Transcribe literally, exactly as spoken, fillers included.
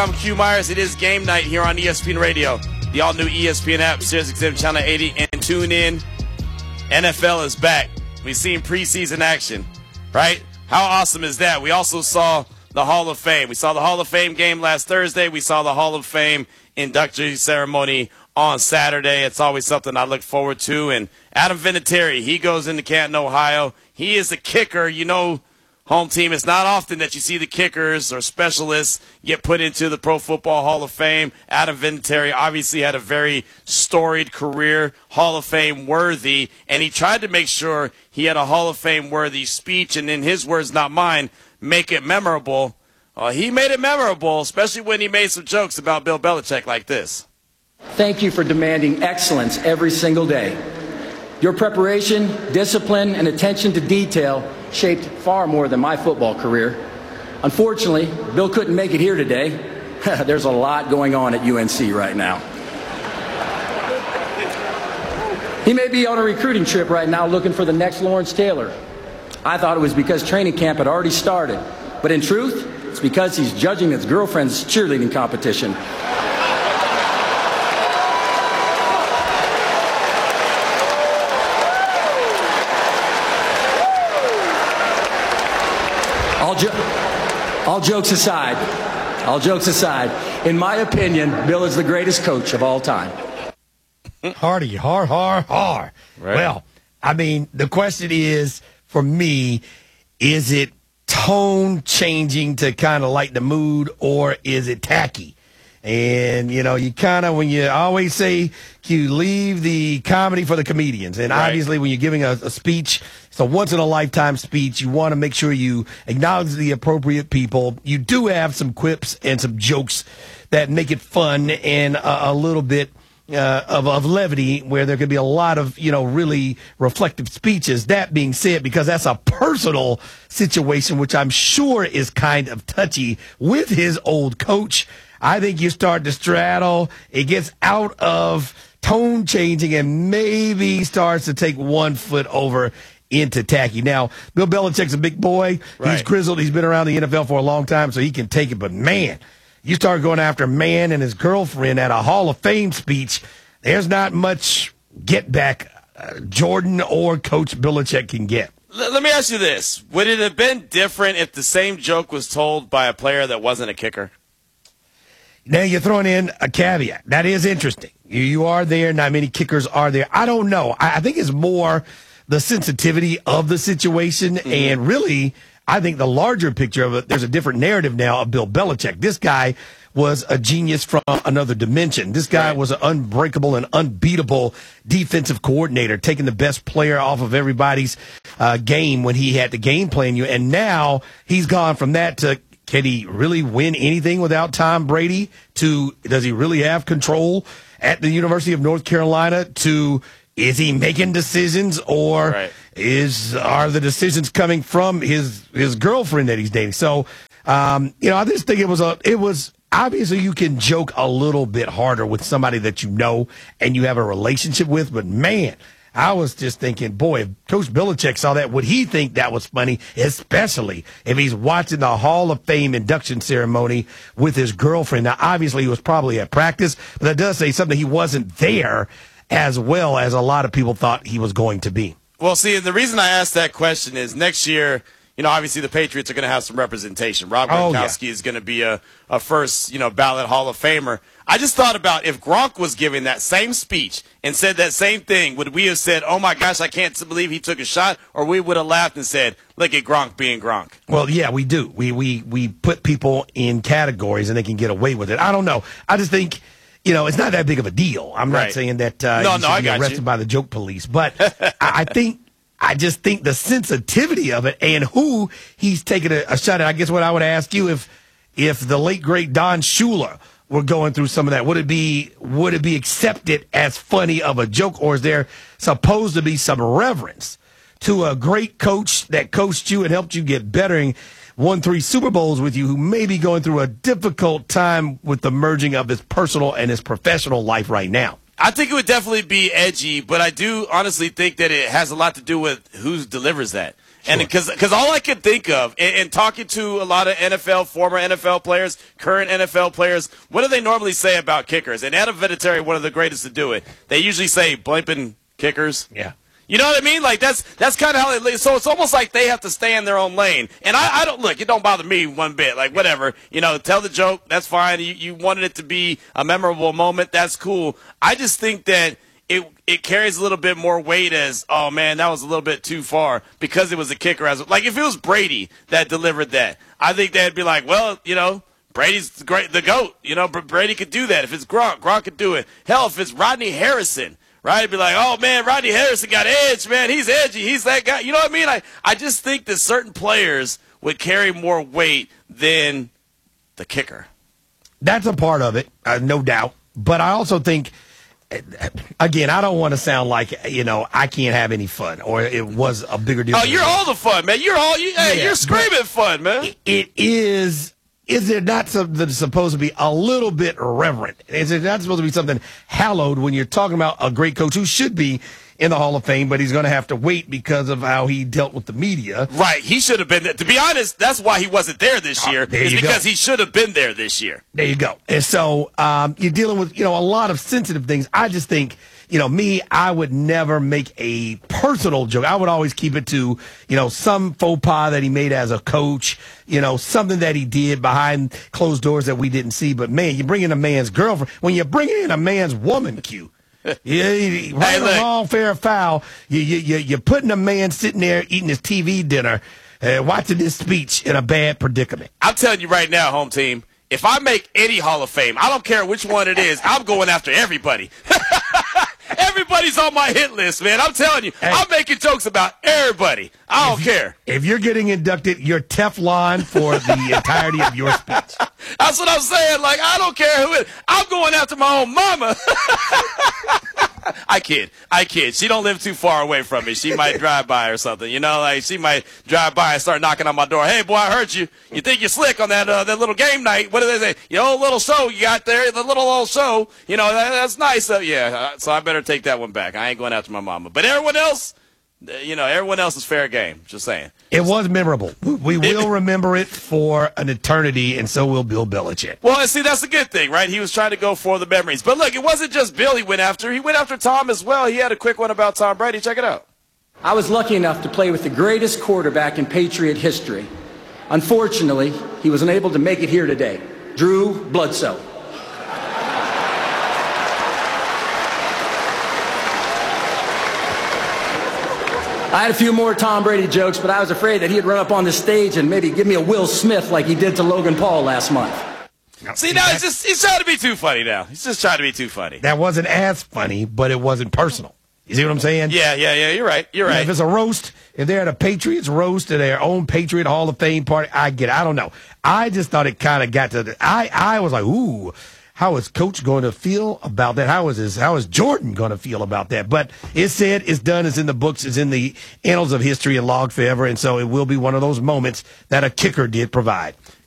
I'm Q Myers. It is game night here on E S P N Radio, the all-new E S P N app, SiriusXM Channel eighty, and tune in. N F L is back. We've seen preseason action, right? How awesome is that? We also saw the Hall of Fame. We saw the Hall of Fame game last Thursday. We saw the Hall of Fame induction ceremony on Saturday. It's always something I look forward to. And Adam Vinatieri, he goes into Canton, Ohio. He is a kicker. You know, home team, it's not often that you see the kickers or specialists get put into the Pro Football Hall of Fame. Adam Vinatieri obviously had a very storied career, Hall of Fame worthy, and he tried to make sure he had a Hall of Fame worthy speech, and in his words, not mine, make it memorable. Uh, he made it memorable, especially when he made some jokes about Bill Belichick like this. Thank you for demanding excellence every single day. Your preparation, discipline, and attention to detail shaped far more than my football career. Unfortunately, Bill couldn't make it here today. There's a lot going on at U N C right now. He may be on a recruiting trip right now looking for the next Lawrence Taylor. I thought it was because training camp had already started, but in truth, it's because he's judging his girlfriend's cheerleading competition. All, jo- all jokes aside, all jokes aside, in my opinion, Bill is the greatest coach of all time. Hardy, har, har, har. Right. Well, I mean, the question is, for me, is it tone changing to kind of lighten the mood, or is it tacky? And, you know, you kind of, when you always say you leave the comedy for the comedians. And right. Obviously, when you're giving a, a speech, it's a once-in-a-lifetime speech. You want to make sure you acknowledge the appropriate people. You do have some quips and some jokes that make it fun and a, a little bit Uh, of, of levity, where there could be a lot of, you know, really reflective speeches. That being said, because that's a personal situation, which I'm sure is kind of touchy with his old coach, I think you start to straddle. It gets out of tone changing and maybe starts to take one foot over into tacky. Now, Bill Belichick's a big boy. Right. He's grizzled. He's been around the N F L for a long time, so he can take it. But, man, you start going after man and his girlfriend at a Hall of Fame speech, there's not much get back uh, Jordan or Coach Belichick can get. L- let me ask you this. Would it have been different if the same joke was told by a player that wasn't a kicker? Now you're throwing in a caveat. That is interesting. You, you are there. Not many kickers are there. I don't know. I, I think it's more the sensitivity of the situation, mm-hmm. and really I think the larger picture of it, there's a different narrative now of Bill Belichick. This guy was a genius from another dimension. This guy right. was an unbreakable and unbeatable defensive coordinator, taking the best player off of everybody's uh, game when he had to game plan you. And now he's gone from that to, can he really win anything without Tom Brady? To, does he really have control at the University of North Carolina? To, is he making decisions, or right. is are the decisions coming from his his girlfriend that he's dating? So, um, you know, I just think it was a it was obviously you can joke a little bit harder with somebody that you know and you have a relationship with, but man, I was just thinking, boy, if Coach Belichick saw that, would he think that was funny? Especially if he's watching the Hall of Fame induction ceremony with his girlfriend. Now, obviously, he was probably at practice, but that does say something. He wasn't there as well as a lot of people thought he was going to be. Well, see, the reason I asked that question is next year, you know, obviously the Patriots are going to have some representation. Rob Gronkowski oh, yeah. is going to be a, a first, you know, ballot Hall of Famer. I just thought about if Gronk was giving that same speech and said that same thing, would we have said, oh, my gosh, I can't believe he took a shot? Or we would have laughed and said, look at Gronk being Gronk. Well, yeah, we do. We, we, we put people in categories and they can get away with it. I don't know. I just think, you know, it's not that big of a deal. I'm right. not saying that uh, no, you no, should I be got arrested you. by the joke police. But I, I think I just think the sensitivity of it and who he's taking a, a shot at. I guess what I would ask you, if if the late great Don Shula were going through some of that, would it be would it be accepted as funny of a joke, or is there supposed to be some reverence to a great coach that coached you and helped you get better and won three Super Bowls with you, who may be going through a difficult time with the merging of his personal and his professional life right now? I think it would definitely be edgy, but I do honestly think that it has a lot to do with who delivers that. And because because all I could think of, and, and talking to a lot of N F L, former N F L players, current N F L players, what do they normally say about kickers? And Adam Vinatieri, one of the greatest to do it, they usually say blimping kickers. Yeah. You know what I mean? Like that's that's kind of how they. So it's almost like they have to stay in their own lane. And I, I don't look. It don't bother me one bit. Like whatever. You know, tell the joke. That's fine. You you wanted it to be a memorable moment. That's cool. I just think that it it carries a little bit more weight as, oh man, that was a little bit too far because it was a kicker. As like if it was Brady that delivered that, I think they'd be like, well, you know, Brady's the great, the GOAT. You know, Brady could do that. If it's Gronk, Gronk could do it. Hell, if it's Rodney Harrison, right? It'd be like, oh man, Rodney Harrison got edge, man. He's edgy. He's that guy. You know what I mean? I I just think that certain players would carry more weight than the kicker. That's a part of it, uh, no doubt. But I also think. Again, I don't want to sound like, you know, I can't have any fun or it was a bigger deal. Oh, you're all the fun, man. You're all, you, hey, yeah, you're screaming fun, man. It, it is, is it not something that's supposed to be a little bit reverent? Is it not supposed to be something hallowed when you're talking about a great coach who should be in the Hall of Fame, but he's going to have to wait because of how he dealt with the media? Right. He should have been there. To be honest, that's why he wasn't there this year. Oh, is because go. he should have been there this year. There you go. And so um, you're dealing with, you know, a lot of sensitive things. I just think, you know, me, I would never make a personal joke. I would always keep it to, you know, some faux pas that he made as a coach, you know, something that he did behind closed doors that we didn't see. But, man, you bring in a man's girlfriend. When you bring in a man's woman, Q, yeah, right hey, or wrong, fair or foul, you, you, you, you're putting a man sitting there eating his T V dinner, uh, watching this speech in a bad predicament. I'm telling you right now, home team, if I make any Hall of Fame, I don't care which one it is, I'm going after everybody. Everybody's on my hit list, man. I'm telling you, hey, I'm making jokes about everybody. I don't if, care. If you're getting inducted, you're Teflon for the entirety of your speech. That's what I'm saying. Like, I don't care who it is. I'm going after my own mama. I kid. I kid. She don't live too far away from me. She might drive by or something. You know, like she might drive by and start knocking on my door. Hey, boy, I heard you. You think you're slick on that uh, that little game night. What do they say? Your old little show you got there, the little old show. You know, that, that's nice. Uh, yeah, uh, so I better take that one back. I ain't going after my mama. But everyone else, you know, everyone else is fair game. Just saying. It was memorable. We will remember it for an eternity, and so will Bill Belichick. Well, and see, that's a good thing, right? He was trying to go for the memories. But look, it wasn't just Bill he went after. He went after Tom as well. He had a quick one about Tom Brady. Check it out. I was lucky enough to play with the greatest quarterback in Patriot history. Unfortunately, he was unable to make it here today. Drew Bledsoe. I had a few more Tom Brady jokes, but I was afraid that he'd run up on the stage and maybe give me a Will Smith like he did to Logan Paul last month. See, now he's just he's trying to be too funny now. He's just trying to be too funny. That wasn't as funny, but it wasn't personal. You see what I'm saying? Yeah, yeah, yeah. You're right. You're right. Yeah, if it's a roast, if they're at a Patriots roast to their own Patriot Hall of Fame party, I get it. I don't know. I just thought it kind of got to the, I, I was like, ooh, how is Coach going to feel about that? How is his, how is Jordan going to feel about that? But it's said, it's done, it's in the books, it's in the annals of history and log forever, and so it will be one of those moments that a kicker did provide.